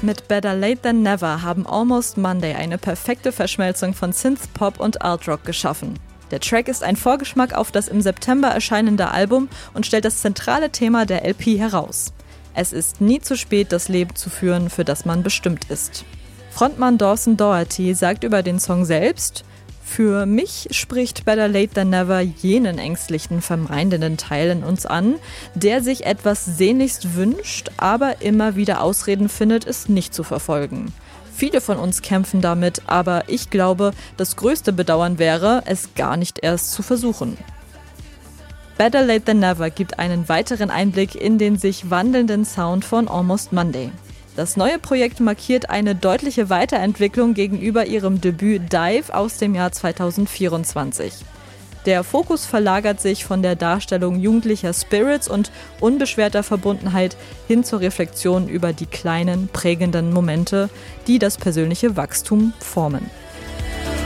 Mit Better Late Than Never haben Almost Monday eine perfekte Verschmelzung von Synthpop und Alt-Rock geschaffen. Der Track ist ein Vorgeschmack auf das im September erscheinende Album und stellt das zentrale Thema der LP heraus. Es ist nie zu spät, das Leben zu führen, für das man bestimmt ist. Frontmann Dawson Doherty sagt über den Song selbst: Für mich spricht Better Late Than Never jenen ängstlichen, vermeidenden Teil in uns an, der sich etwas sehnlichst wünscht, aber immer wieder Ausreden findet, es nicht zu verfolgen. Viele von uns kämpfen damit, aber ich glaube, das größte Bedauern wäre, es gar nicht erst zu versuchen. Better Late Than Never gibt einen weiteren Einblick in den sich wandelnden Sound von Almost Monday. Das neue Projekt markiert eine deutliche Weiterentwicklung gegenüber ihrem Debüt Dive aus dem Jahr 2024. Der Fokus verlagert sich von der Darstellung jugendlicher Spirits und unbeschwerter Verbundenheit hin zur Reflexion über die kleinen, prägenden Momente, die das persönliche Wachstum formen.